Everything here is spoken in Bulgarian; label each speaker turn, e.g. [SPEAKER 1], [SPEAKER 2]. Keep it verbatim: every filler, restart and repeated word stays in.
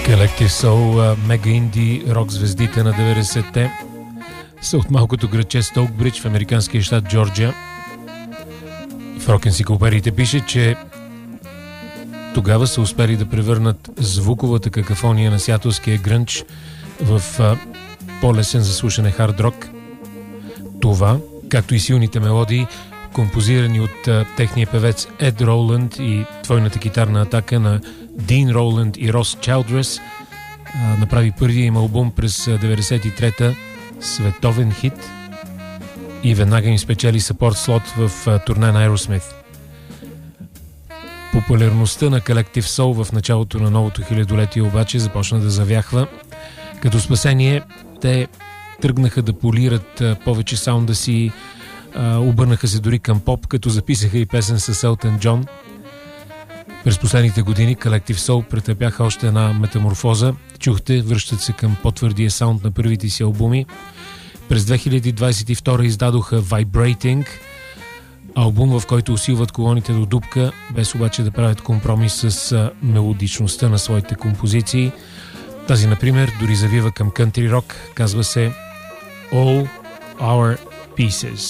[SPEAKER 1] Collective Soul, мега инди рок звездите на деветдесетте са от малкото градче Стоукбридж в американския щат Джорджия. В рок-енциклопедиите пише, че тогава са успели да превърнат звуковата какафония на сиатлския грънч в по-лесен за слушане хард рок. Това, както и силните мелодии, композирани от а, техния певец Ед Роланд и твойната китарна атака на Дин Роланд и Рос Чайлдрес, а, направи първия им албум през деветдесет и трета, световен хит, и веднага им спечели съпорт слот в а, турне на Aerosmith. Популярността на Collective Soul в началото на новото хилядолетие обаче започна да завяхва. Като спасение те тръгнаха да полират а, повече саунда си, Uh, обърнаха се дори към поп, като записаха и песен с Елтън Джон. През последните години Collective Soul претърпяха още една метаморфоза. Чухте, връщат се към по-твърдия саунд на първите си албуми. През две хиляди двадесет и втора издадоха Vibrating, албум, в който усилват колоните до дупка, без обаче да правят компромис с uh, мелодичността на своите композиции. Тази, например, дори завива към country rock, казва се All Our Pieces.